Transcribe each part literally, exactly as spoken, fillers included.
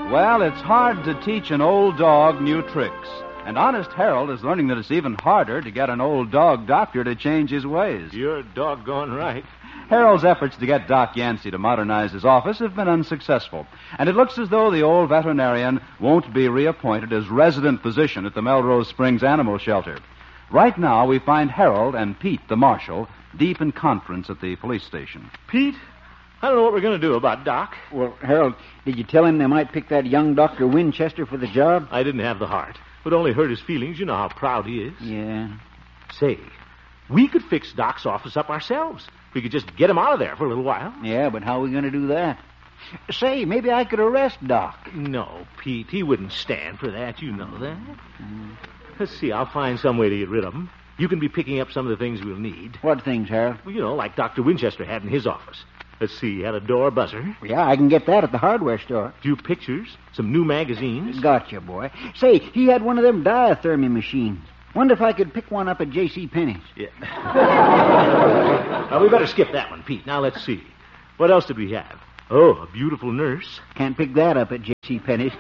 Well, it's hard to teach an old dog new tricks. And Honest Harold is learning that it's even harder to get an old dog doctor to change his ways. You're doggone right. Harold's efforts to get Doc Yancey to modernize his office have been unsuccessful, and it looks as though the old veterinarian won't be reappointed as resident physician at the Melrose Springs Animal Shelter. Right now, we find Harold and Pete, the marshal, deep in conference at the police station. Pete, I don't know what we're going to do about Doc. Well, Harold, did you tell him they might pick that young Doctor Winchester for the job? I didn't have the heart. It would only hurt his feelings. You know how proud he is. Yeah. Say, we could fix Doc's office up ourselves. We could just get him out of there for a little while. Yeah, but how are we going to do that? Say, maybe I could arrest Doc. No, Pete, he wouldn't stand for that. You know that. Mm. Let's see, I'll find some way to get rid of him. You can be picking up some of the things we'll need. What things, Harold? Well, you know, like Doctor Winchester had in his office. Let's see, he had a door buzzer. Yeah, I can get that at the hardware store. A few pictures, some new magazines. Gotcha, boy. Say, he had one of them diathermy machines. Wonder if I could pick one up at J C. Penney's. Yeah. Well, we better skip that one, Pete. Now, let's see. What else did we have? Oh, a beautiful nurse. Can't pick that up at J C. Penney's.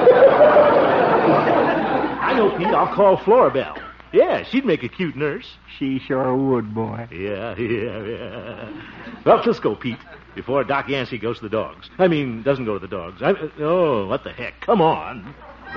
I know, Pete. I'll call Florabelle. Yeah, she'd make a cute nurse. She sure would, boy. Yeah, yeah, yeah. Well, let's go, Pete, before Doc Yancey goes to the dogs. I mean, doesn't go to the dogs. I, oh, what the heck. Come on.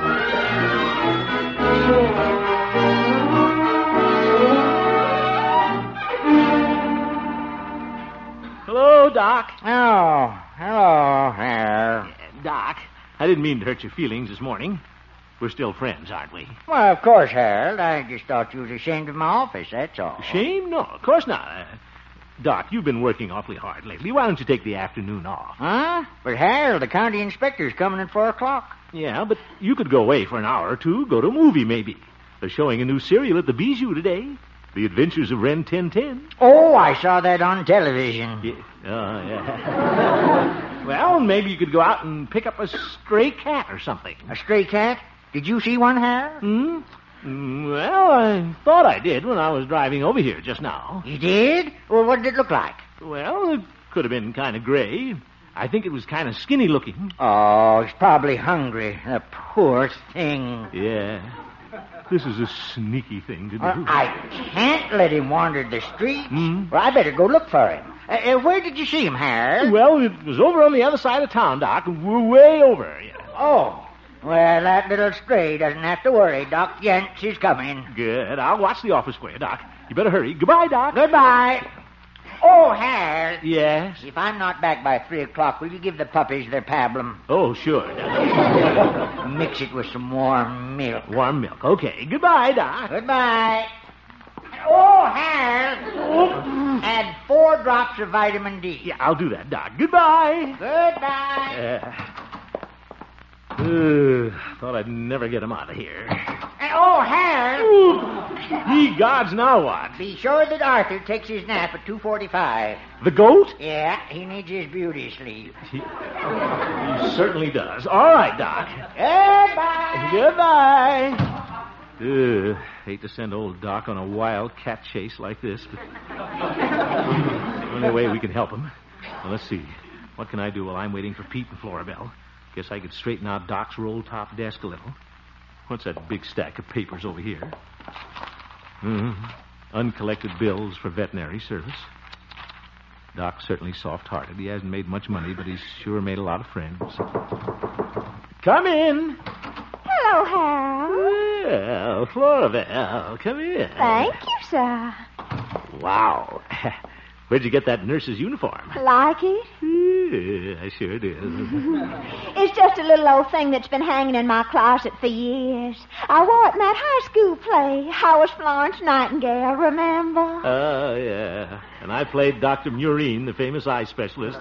Hello, Doc. Oh, hello, Harold. Doc, I didn't mean to hurt your feelings this morning. We're still friends, aren't we? Well, of course, Harold. I just thought you was ashamed of my office, that's all. Ashamed? No, of course not. Uh, Doc, you've been working awfully hard lately. Why don't you take the afternoon off? Huh? But, Harold, the county inspector's coming at four o'clock. Yeah, but you could go away for an hour or two, go to a movie, maybe. They're showing a new serial at the Bijou today. The Adventures of Ren ten ten. Oh, I saw that on television. Yeah. Oh, yeah. Well, maybe you could go out and pick up a stray cat or something. A stray cat? Did you see one, Harold? Hmm? Well, I thought I did when I was driving over here just now. You did? Well, what did it look like? Well, it could have been kind of gray. I think it was kind of skinny looking. Oh, it's probably hungry. The poor thing. Yeah. This is a sneaky thing to do. Well, I can't let him wander the streets. Mm-hmm. Well, I better go look for him. Uh, uh, where did you see him, Harold? Well, it was over on the other side of town, Doc. We're way over. Yeah. Oh. Well, that little stray doesn't have to worry. Doc Yancey's coming. Good. I'll watch the office for you, Doc. You better hurry. Goodbye, Doc. Goodbye. Oh, Harold. Yes? If I'm not back by three o'clock, will you give the puppies their pablum? Oh, sure. Mix it with some warm milk. Warm milk. Okay. Goodbye, Doc. Goodbye. Oh, Harold. Add four drops of vitamin D. Yeah, I'll do that, Doc. Goodbye. Goodbye. Uh, uh, thought I'd never get him out of here. Oh, Harold. Ye gods, now what? Be sure that Arthur takes his nap at two forty-five. The goat? Yeah, he needs his beauty sleep. He, he certainly does. All right, Doc. Goodbye. Goodbye. Uh, hate to send old Doc on a wild cat chase like this, but the only way we can help him. Well, let's see. What can I do while I'm waiting for Pete and Florabelle? Guess I could straighten out Doc's roll-top desk a little. What's that big stack of papers over here? Mm-hmm. Uncollected bills for veterinary service. Doc's certainly soft-hearted. He hasn't made much money, but he's sure made a lot of friends. Come in. Hello, Harold. Well, Florabelle, come in. Thank you, sir. Wow. Where'd you get that nurse's uniform? Like it? Yeah, I sure did. It's just a little old thing that's been hanging in my closet for years. I wore it in that high school play. I was Florence Nightingale, remember? Oh, uh, yeah. And I played Doctor Murine, the famous eye specialist.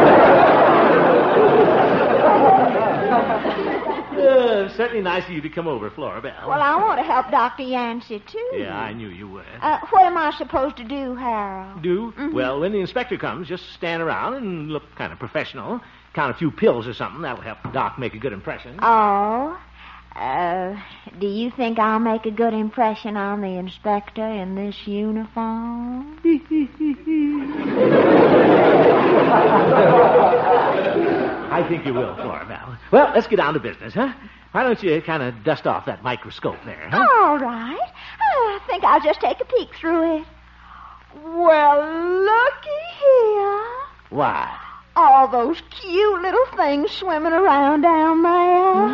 Uh, certainly nice of you to come over, Florabelle. Well, I want to help Doctor Yancey, too. Yeah, I knew you would. Uh, what am I supposed to do, Harold? Do? Mm-hmm. Well, when the inspector comes, just stand around and look kind of professional. Count a few pills or something. That'll help Doc make a good impression. Oh. Uh, do you think I'll make a good impression on the inspector in this uniform? I think you will, Florabelle. Well, let's get down to business, huh? Why don't you kind of dust off that microscope there, huh? All right. I think I'll just take a peek through it. Well, looky here. Why? All those cute little things swimming around down there.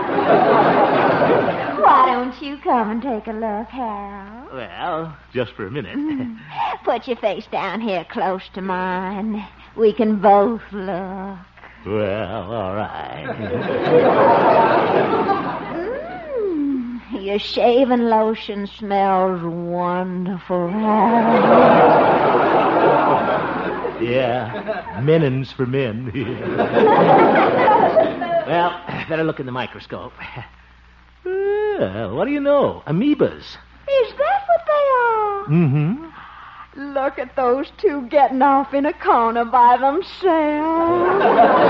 Why don't you come and take a look, Harold? Well, just for a minute. Put your face down here close to mine. We can both look. Well, all right. Mm, your shaving lotion smells wonderful, Harold. Yeah, Menins for men. Well, better look in the microscope. Well, what do you know? Amoebas. Is that what they are? Mm-hmm. Look at those two getting off in a corner by themselves.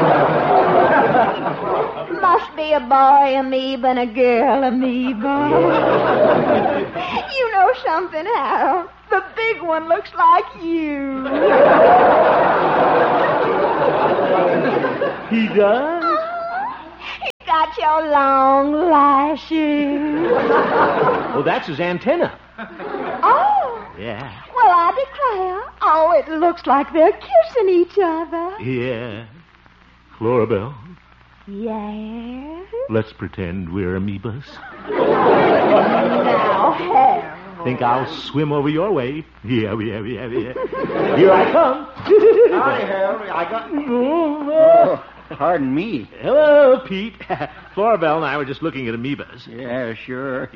Must be a boy amoeba and a girl amoeba. You know something, Harold? The big one looks like you. He does? He got your long lashes. Oh, that's his antenna. Oh. Yeah. Well, I declare. Oh, it looks like they're kissing each other. Yeah. Florabelle, Yes. let's pretend we're amoebas. Now, Harold. Think I'll swim over your way? Yeah, yeah, yeah, yeah. Here I come. Howdy, Harold. I got... Oh, pardon me. Hello, Pete. Florabelle and I were just looking at amoebas. Yeah, sure.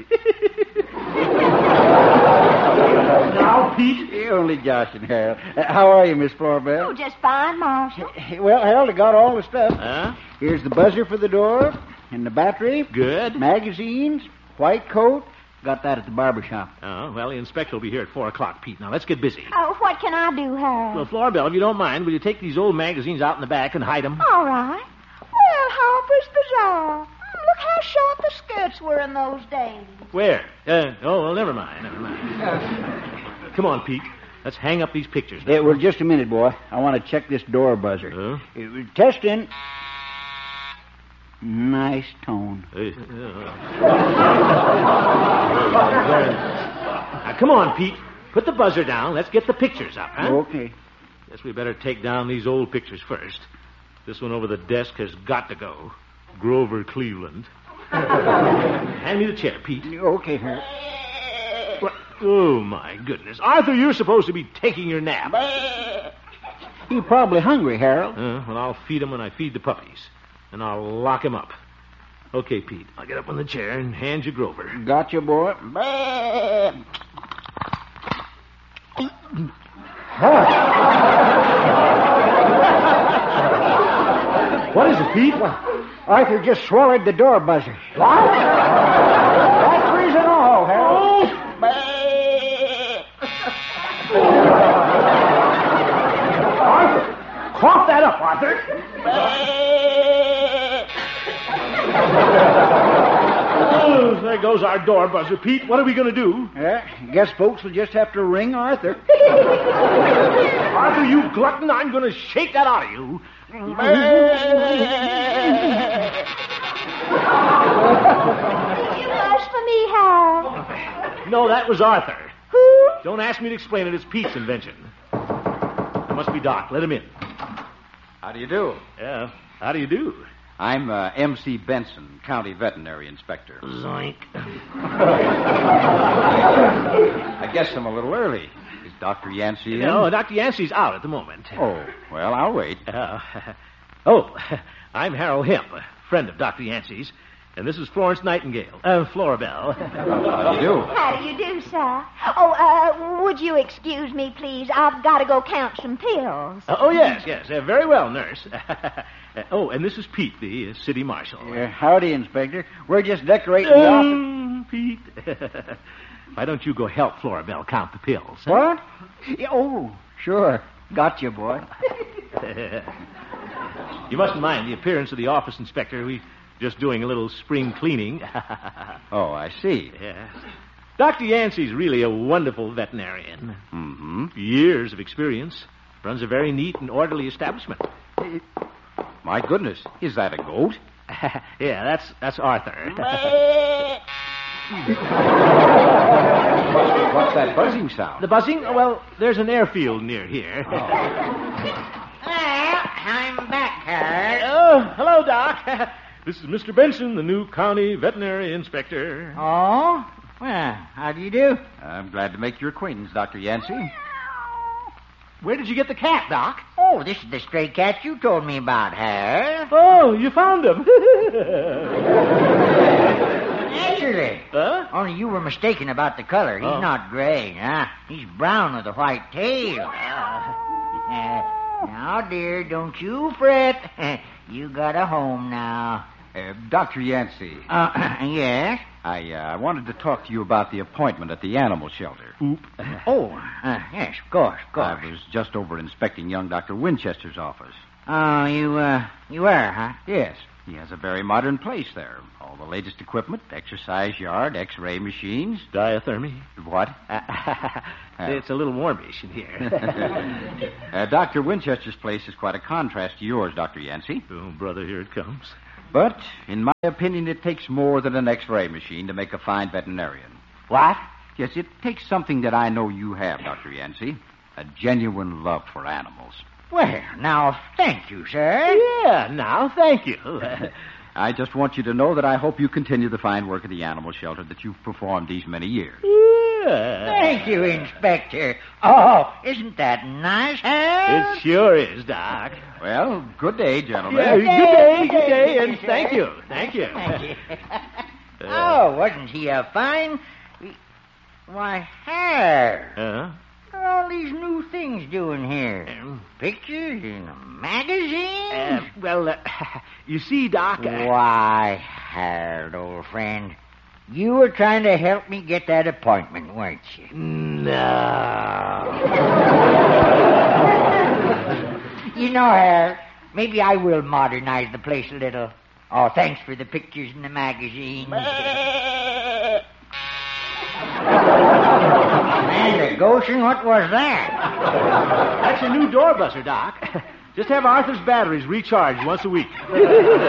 Now, Pete. You're only joshing, Harold. Uh, how are you, Miss Florabelle? Oh, just fine, Marshal. Well, Harold, I got all the stuff. Huh? Here's the buzzer for the door, and the battery, Good. magazines, white coat. Got that at the barber shop. Oh, well, the inspector will be here at four o'clock, Pete. Now, let's get busy. Oh, what can I do, Harold? Well, Florabelle, if you don't mind, will you take these old magazines out in the back and hide them? All right. Well, Harper's Bazaar. Look how short the skirts were in those days. Where? Uh, oh, well, never mind, never mind. Come on, Pete. Let's hang up these pictures now. Yeah, well, just a minute, boy. I want to check this door buzzer. Huh? Uh, testing. Nice tone. Uh, uh. Now, come on, Pete. Put the buzzer down. Let's get the pictures up, huh? Okay. Guess we better take down these old pictures first. This one over the desk has got to go. Grover Cleveland. Hand me the chair, Pete. Okay, Harold. What? Oh, my goodness. Arthur, you're supposed to be taking your nap. You're probably hungry, Harold. Uh, well, I'll feed him when I feed the puppies. And I'll lock him up. Okay, Pete. I'll get up on the chair and hand you Grover. Gotcha, boy. What is it, Pete? Arthur just swallowed the door buzzer. What? Batteries and all, Harold. Arthur! Cough that up, Arthur! Oh, there goes our door buzzer, Pete. What are we going to do? Yeah, guess folks will just have to ring Arthur. Arthur, you glutton, I'm going to shake that out of you. You asked for me, Harold. No, that was Arthur. Who? Don't ask me to explain it. It's Pete's invention. It must be Doc. Let him in. How do you do? Yeah. How do you do? I'm uh, M C Benson, County Veterinary Inspector. Zoink. I guess I'm a little early. Is Doctor Yancey in? No, Doctor Yancey's out at the moment. Oh, well, I'll wait. Uh, oh, I'm Harold Hemp, a friend of Doctor Yancey's. And this is Florence Nightingale. Uh, Florabelle. How do you do? How do you do, sir? Oh, uh, would you excuse me, please? I've got to go count some pills. Uh, oh, yes, yes. Uh, very well, nurse. uh, oh, and this is Pete, the uh, city marshal. Uh, howdy, Inspector. We're just decorating the office. Oh, Pete. Why don't you go help Florabelle count the pills? huh? What? Yeah, oh, sure. Got you, boy. You mustn't mind the appearance of the office inspector. We just doing a little spring cleaning. Oh, I see. Yes. Doctor Yancey's really a wonderful veterinarian. Mm-hmm. Years of experience. Runs a very neat and orderly establishment. My goodness, is that a goat? Yeah, that's that's Arthur. What's that buzzing sound? The buzzing? Well, there's an airfield near here. Well, I'm back, Harold. Oh, hello, Doc. This is Mister Benson, the new county veterinary inspector. Oh? Well, how do you do? I'm glad to make your acquaintance, Doctor Yancey. Where did you get the cat, Doc? Oh, this is the stray cat you told me about, Harold. Oh, you found him. Naturally. Huh? Only you were mistaken about the color. He's Oh. not gray, huh? He's brown with a white tail. Uh, now, dear, don't you fret. You got a home now. Uh, Doctor Yancey, Uh, yes? I uh, wanted to talk to you about the appointment at the animal shelter. Oh, uh, yes, of course, of course. I was just over inspecting young Doctor Winchester's office. Oh, you, uh, you were, huh? Yes, he has a very modern place there. All the latest equipment, exercise yard, X-ray machines. Diathermy. What? It's a little warmish in here. uh, Doctor Winchester's place is quite a contrast to yours, Doctor Yancey. Oh, brother, here it comes. But, in my opinion, it takes more than an X-ray machine to make a fine veterinarian. What? Yes, it takes something that I know you have, Doctor Yancey. A genuine love for animals. Well, now, thank you, sir. Yeah, now, thank you. I just want you to know that I hope you continue the fine work of the animal shelter that you've performed these many years. Yeah. Thank you, Inspector. Oh, isn't that nice, Harold? It sure is, Doc. Well, good day, gentlemen. Yeah, good day, good day, and thank you, thank you. Thank you. Oh, wasn't he a fine... Why, Harold, Uh-huh. what are all these new things doing here? Pictures in a magazine? Uh, well, uh, you see, Doc, I... Why, Harold, old friend, you were trying to help me get that appointment, weren't you? No. You know, Harold, maybe I will modernize the place a little. Oh, thanks for the pictures in the magazine. Commander Goshen, what was that? That's your new door buzzer, Doc. Just have Arthur's batteries recharged once a week.